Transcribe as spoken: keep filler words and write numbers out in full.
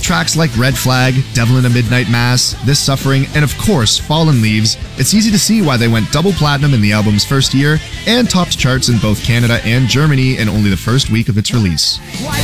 With tracks like Red Flag, Devil in a Midnight Mass, This Suffering, and of course Fallen Leaves, it's easy to see why they went double platinum in the album's first year and topped charts in both Canada and Germany in only the first week of its release.